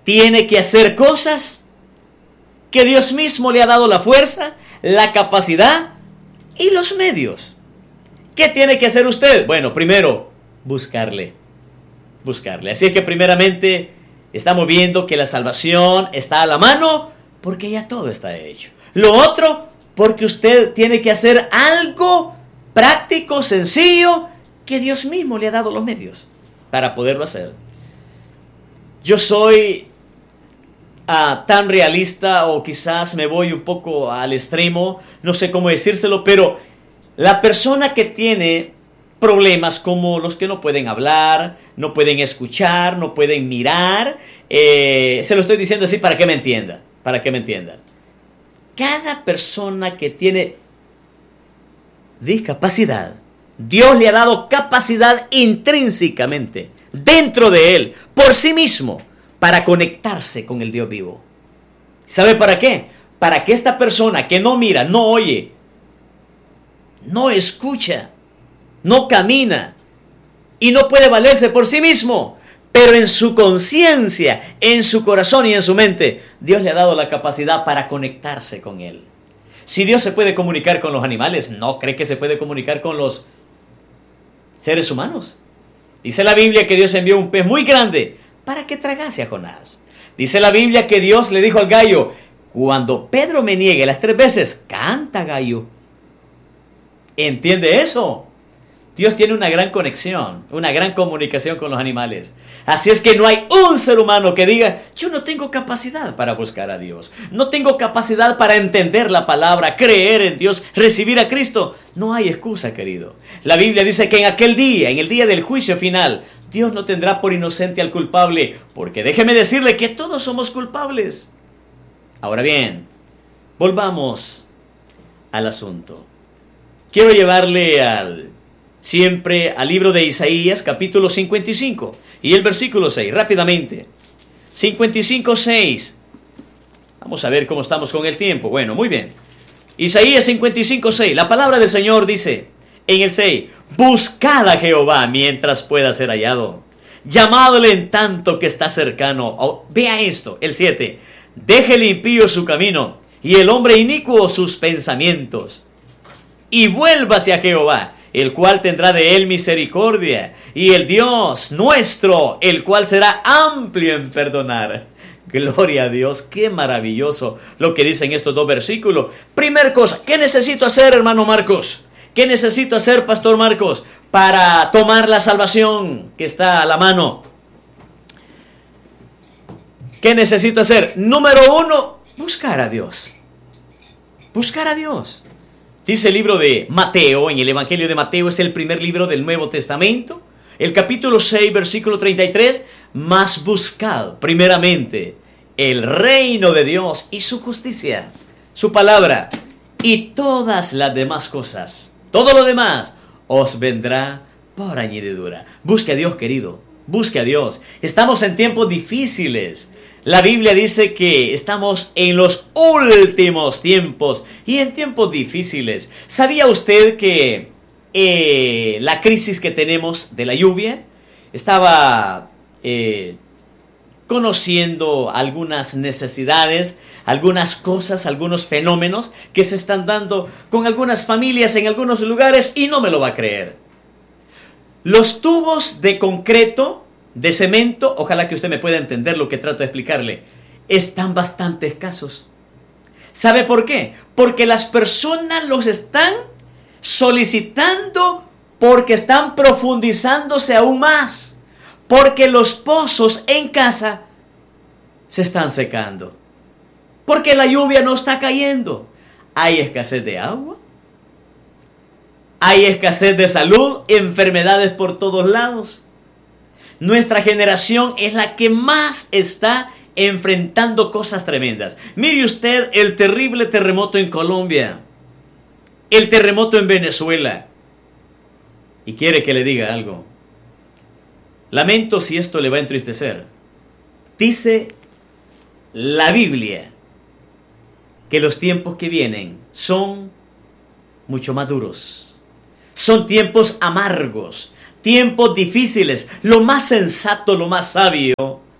tiene que hacer cosas que Dios mismo le ha dado la fuerza, la capacidad y los medios. ¿Qué tiene que hacer usted? Bueno, primero, buscarle. Así es que primeramente estamos viendo que la salvación está a la mano porque ya todo está hecho. Lo otro, porque usted tiene que hacer algo práctico, sencillo, que Dios mismo le ha dado los medios para poderlo hacer. Yo soy tan realista, o quizás me voy un poco al extremo, no sé cómo decírselo, pero la persona que tiene problemas como los que no pueden hablar, no pueden escuchar, no pueden mirar, se lo estoy diciendo así para que me entiendan, Cada persona que tiene discapacidad, Dios le ha dado capacidad intrínsecamente, dentro de él, por sí mismo, para conectarse con el Dios vivo. ¿Sabe para qué? Para que esta persona que no mira, no oye, no escucha, no camina y no puede valerse por sí mismo, pero en su conciencia, en su corazón y en su mente, Dios le ha dado la capacidad para conectarse con él. Si Dios se puede comunicar con los animales, ¿no cree que se puede comunicar con los seres humanos? Dice la Biblia que Dios envió un pez muy grande para que tragase a Jonás. Dice la Biblia que Dios le dijo al gallo: cuando Pedro me niegue las 3 veces, canta, gallo. ¿Entiende eso? Dios tiene una gran conexión, una gran comunicación con los animales. Así es que no hay un ser humano que diga: yo no tengo capacidad para buscar a Dios, no tengo capacidad para entender la palabra, creer en Dios, recibir a Cristo. No hay excusa, querido. La Biblia dice que en aquel día, en el día del juicio final, Dios no tendrá por inocente al culpable, porque déjeme decirle que todos somos culpables. Ahora bien, volvamos al asunto. Quiero llevarle siempre al libro de Isaías, capítulo 55, y el versículo 6, rápidamente. 55:6. Vamos a ver cómo estamos con el tiempo. Bueno, muy bien. Isaías 55:6. La palabra del Señor dice en el 6: buscad a Jehová mientras pueda ser hallado, llamadle en tanto que está cercano. Vea esto, el 7: deje el impío su camino y el hombre inicuo sus pensamientos, y vuélvase a Jehová, el cual tendrá de él misericordia, y el Dios nuestro, el cual será amplio en perdonar. Gloria a Dios, qué maravilloso lo que dicen estos 2 versículos. Primer cosa, ¿qué necesito hacer, hermano Marcos? ¿Qué necesito hacer, pastor Marcos, para tomar la salvación que está a la mano? ¿Qué necesito hacer? Número 1, buscar a Dios. Buscar a Dios. Dice el libro de Mateo, en el Evangelio de Mateo, es el primer libro del Nuevo Testamento, el capítulo 6, versículo 33, mas buscad primeramente el reino de Dios y su justicia, su palabra, y todas las demás cosas, todo lo demás, os vendrá por añadidura. Busque a Dios, querido, busque a Dios. Estamos en tiempos difíciles. La Biblia dice que estamos en los últimos tiempos y en tiempos difíciles. ¿Sabía usted que la crisis que tenemos de la lluvia? Estaba conociendo algunas necesidades, algunas cosas, algunos fenómenos que se están dando con algunas familias en algunos lugares, y no me lo va a creer. Los tubos de concreto, de cemento, ojalá que usted me pueda entender lo que trato de explicarle, están bastante escasos. ¿Sabe por qué? Porque las personas los están solicitando, porque están profundizándose aún más, porque los pozos en casa se están secando, porque la lluvia no está cayendo. Hay escasez de agua, hay escasez de salud, enfermedades por todos lados. Nuestra generación es la que más está enfrentando cosas tremendas. Mire usted el terrible terremoto en Colombia, el terremoto en Venezuela. Y quiere que le diga algo. Lamento si esto le va a entristecer. Dice la Biblia que los tiempos que vienen son mucho más duros. Son tiempos amargos, tiempos difíciles. Lo más sensato, lo más sabio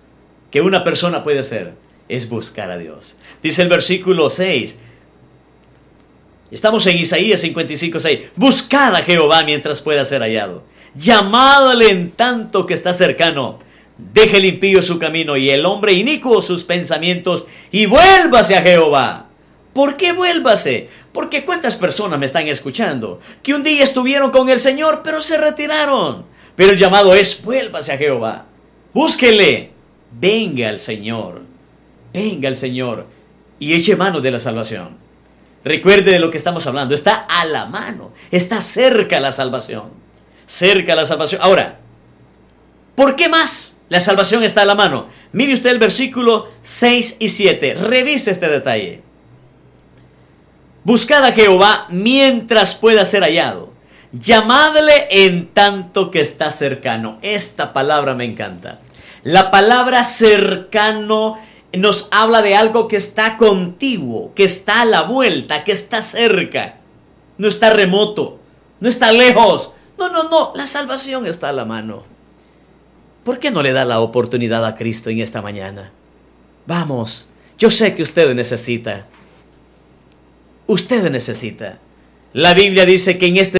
que una persona puede hacer es buscar a Dios. Dice el versículo 6. Estamos en Isaías 55:6. Buscad a Jehová mientras pueda ser hallado. Llamadle en tanto que está cercano. Deje el impío su camino y el hombre inicuo sus pensamientos y vuélvase a Jehová. ¿Por qué vuélvase? Porque cuántas personas me están escuchando que un día estuvieron con el Señor pero se retiraron. Pero el llamado es: vuélvase a Jehová. Búsquele. Venga al Señor. Venga al Señor y eche mano de la salvación. Recuerde de lo que estamos hablando. Está a la mano. Está cerca la salvación. Cerca la salvación. Ahora, ¿por qué más la salvación está a la mano? Mire usted el versículo 6 y 7. Revise este detalle. Buscad a Jehová mientras pueda ser hallado. Llamadle en tanto que está cercano. Esta palabra me encanta. La palabra cercano nos habla de algo que está contiguo, que está a la vuelta, que está cerca. No está remoto, no está lejos. No, la salvación está a la mano. ¿Por qué no le da la oportunidad a Cristo en esta mañana? Vamos, yo sé que usted necesita. Usted necesita. La Biblia dice que en este...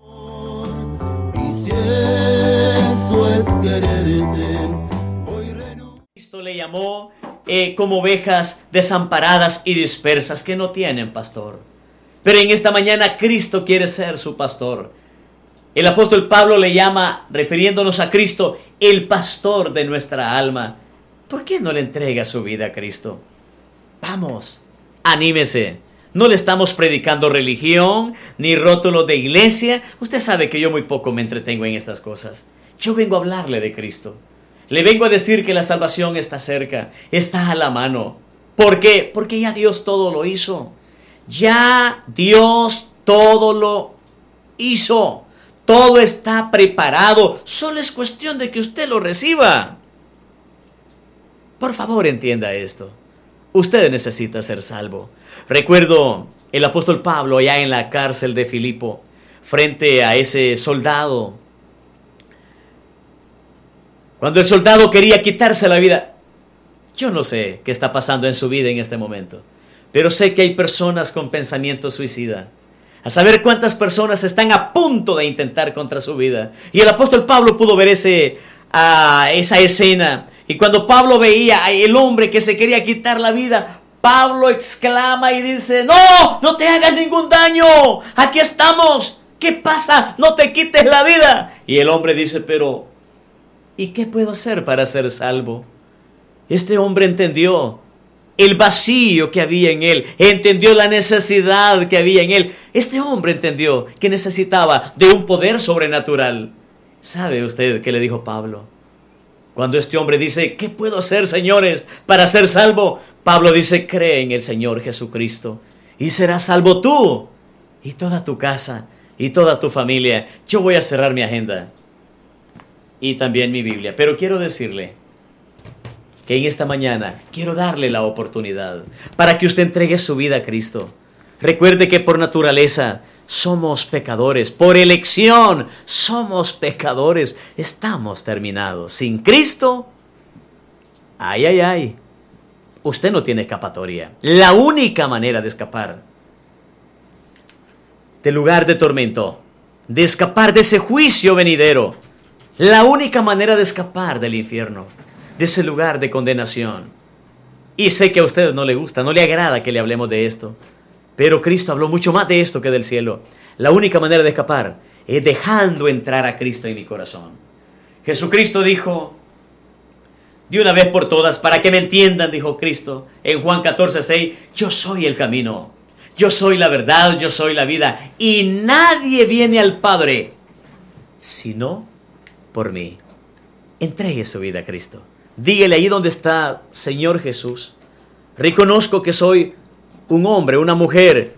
Cristo le llamó como ovejas desamparadas y dispersas que no tienen pastor. Pero en esta mañana Cristo quiere ser su pastor. El apóstol Pablo le llama, refiriéndonos a Cristo, el pastor de nuestra alma. ¿Por qué no le entrega su vida a Cristo? Vamos, anímese. No le estamos predicando religión, ni rótulo de iglesia. Usted sabe que yo muy poco me entretengo en estas cosas. Yo vengo a hablarle de Cristo. Le vengo a decir que la salvación está cerca, está a la mano. ¿Por qué? Porque ya Dios todo lo hizo. Ya Dios todo lo hizo. Todo está preparado. Solo es cuestión de que usted lo reciba. Por favor, entienda esto. Usted necesita ser salvo. Recuerdo el apóstol Pablo allá en la cárcel de Filipo, frente a ese soldado. Cuando el soldado quería quitarse la vida. Yo no sé qué está pasando en su vida en este momento, pero sé que hay personas con pensamiento suicida. A saber cuántas personas están a punto de intentar contra su vida. Y el apóstol Pablo pudo ver esa escena. Y cuando Pablo veía a el hombre que se quería quitar la vida, Pablo exclama y dice: no te hagas ningún daño, aquí estamos, ¿qué pasa? No te quites la vida. Y el hombre dice: pero ¿y qué puedo hacer para ser salvo? Este hombre entendió el vacío que había en él, entendió la necesidad que había en él. Este hombre entendió que necesitaba de un poder sobrenatural. ¿Sabe usted qué le dijo Pablo? Cuando este hombre dice: ¿qué puedo hacer, señores, para ser salvo? Pablo dice: cree en el Señor Jesucristo y serás salvo tú y toda tu casa y toda tu familia. Yo voy a cerrar mi agenda y también mi Biblia, pero quiero decirle que en esta mañana quiero darle la oportunidad para que usted entregue su vida a Cristo. Recuerde que por naturaleza somos pecadores, por elección somos pecadores, estamos terminados. Sin Cristo, ay, usted no tiene escapatoria. La única manera de escapar del lugar de tormento, de escapar de ese juicio venidero, la única manera de escapar del infierno, de ese lugar de condenación. Y sé que a usted no le gusta, no le agrada que le hablemos de esto, pero Cristo habló mucho más de esto que del cielo. La única manera de escapar es dejando entrar a Cristo en mi corazón. Jesucristo dijo, de una vez por todas, para que me entiendan, dijo Cristo en Juan 14:6, yo soy el camino, yo soy la verdad, yo soy la vida, y nadie viene al Padre sino por mí. Entregue su vida a Cristo. Dígale ahí donde está: Señor Jesús, reconozco que soy un hombre, una mujer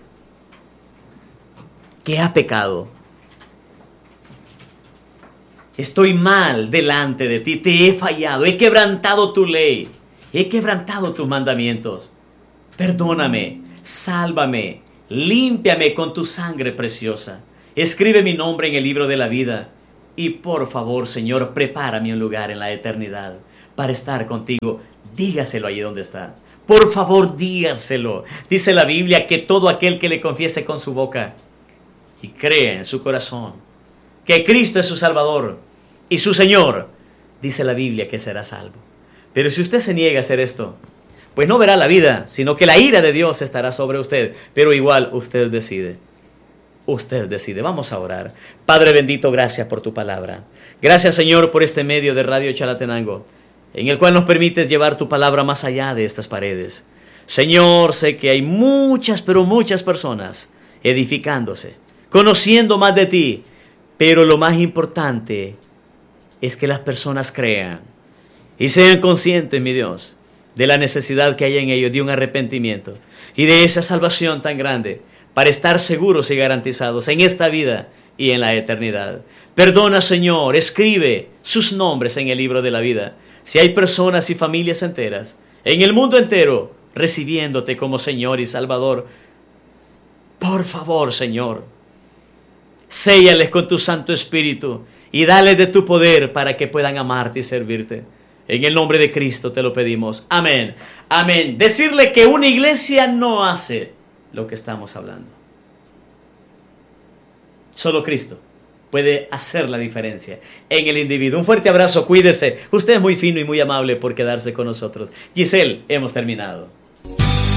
que ha pecado. Estoy mal delante de ti, te he fallado, he quebrantado tu ley, he quebrantado tus mandamientos. Perdóname, sálvame, límpiame con tu sangre preciosa. Escribe mi nombre en el libro de la vida. Y por favor, Señor, prepárame un lugar en la eternidad para estar contigo. dígaselo allí donde está. Por favor, dígaselo. Dice la Biblia que todo aquel que le confiese con su boca y cree en su corazón que Cristo es su Salvador y su Señor, dice la Biblia que será salvo. Pero si usted se niega a hacer esto, pues no verá la vida, sino que la ira de Dios estará sobre usted. Pero igual usted decide. Usted decide. Vamos a orar. Padre bendito, gracias por tu palabra. Gracias, Señor, por este medio de Radio Chalatenango, en el cual nos permites llevar tu palabra más allá de estas paredes. Señor, sé que hay muchas, pero muchas personas edificándose, conociendo más de ti, pero lo más importante es que las personas crean y sean conscientes, mi Dios, de la necesidad que hay en ellos de un arrepentimiento y de esa salvación tan grande para estar seguros y garantizados en esta vida y en la eternidad. Perdona, Señor, escribe sus nombres en el libro de la vida. Si hay personas y familias enteras en el mundo entero recibiéndote como Señor y Salvador, por favor, Señor, séllales con tu Santo Espíritu y dale de tu poder para que puedan amarte y servirte. En el nombre de Cristo te lo pedimos. Amén. Amén. Decirle que una iglesia no hace lo que estamos hablando. Solo Cristo puede hacer la diferencia en el individuo. Un fuerte abrazo, cuídese. Usted es muy fino y muy amable por quedarse con nosotros. Giselle, hemos terminado.